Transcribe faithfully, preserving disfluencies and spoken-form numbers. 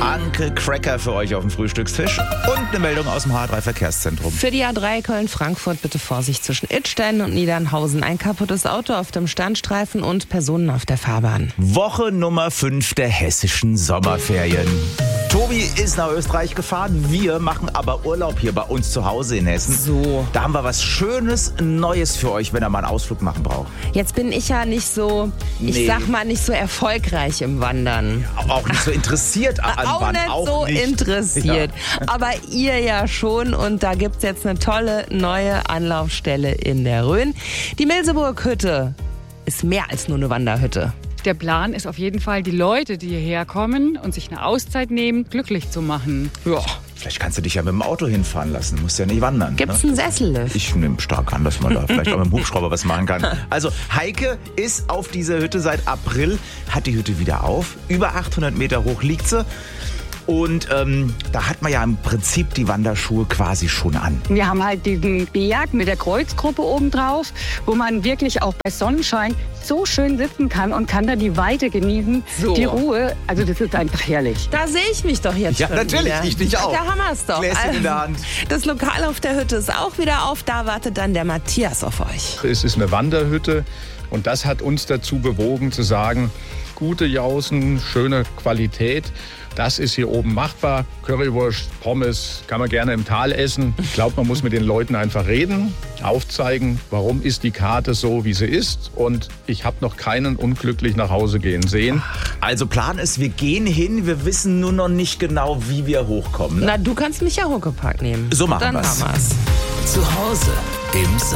Anke Cracker für euch auf dem Frühstückstisch und eine Meldung aus dem H drei Verkehrszentrum. Für die A drei Köln-Frankfurt bitte Vorsicht zwischen Idstein und Niedernhausen. Ein kaputtes Auto auf dem Standstreifen und Personen auf der Fahrbahn. Woche Nummer fünf der hessischen Sommerferien. Tobi ist nach Österreich gefahren, wir machen aber Urlaub hier bei uns zu Hause in Hessen. So. Da haben wir was Schönes, Neues für euch, wenn ihr mal einen Ausflug machen braucht. Jetzt bin ich ja nicht so, ich Nee. sag mal, nicht so erfolgreich im Wandern. Auch nicht so interessiert an auch Wand, nicht auch so nicht. interessiert. Ja. Aber ihr ja schon. Und da gibt's jetzt eine tolle neue Anlaufstelle in der Rhön. Die Milseburg-Hütte ist mehr als nur eine Wanderhütte. Der Plan ist auf jeden Fall, die Leute, die hierher kommen und sich eine Auszeit nehmen, glücklich zu machen. Ja. Vielleicht kannst du dich ja mit dem Auto hinfahren lassen, musst ja nicht wandern. Gibt's ne? einen Sessellift? Ich nehme stark an, dass man da vielleicht auch mit dem Hubschrauber was machen kann. Also Heike ist auf dieser Hütte seit April, hat die Hütte wieder auf. Über achthundert Meter hoch liegt sie. Und ähm, da hat man ja im Prinzip die Wanderschuhe quasi schon an. Wir haben halt diesen Berg mit der Kreuzgruppe oben drauf, wo man wirklich auch bei Sonnenschein so schön sitzen kann und kann dann die Weite genießen, So. die Ruhe. Also das ist einfach herrlich. Da sehe ich mich doch jetzt Ja, schon natürlich, wieder. ich dich auch. Da haben wir es doch. Gläschen in der Hand. Das Lokal auf der Hütte ist auch wieder auf. Da wartet dann der Matthias auf euch. Es ist eine Wanderhütte und das hat uns dazu bewogen zu sagen, gute Jausen, schöne Qualität, das ist hier oben machbar. Currywurst, Pommes kann man gerne im Tal essen. Ich glaube, man muss mit den Leuten einfach reden, aufzeigen, warum ist die Karte so, wie sie ist. Und ich habe noch keinen unglücklich nach Hause gehen sehen. Also Plan ist, wir gehen hin, wir wissen nur noch nicht genau, wie wir hochkommen. Ne? Na, du kannst mich ja Huckepack nehmen. So machen Dann wir's. haben wir's. Zu Hause im Sommer.